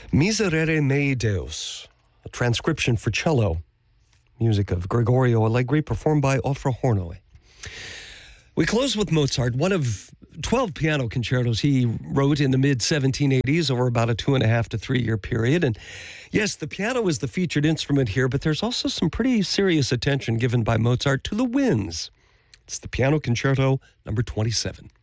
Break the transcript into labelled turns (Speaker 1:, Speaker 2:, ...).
Speaker 1: Miserere Mei Deus, a transcription for cello, music of Gregorio Allegri, performed by Ofra Hornoy. We close with Mozart, one of 12 piano concertos he wrote in the mid-1780s over about a 2.5 to 3 year period. And yes, the piano is the featured instrument here, but there's also some pretty serious attention given by Mozart to the winds. It's the Piano Concerto number 27.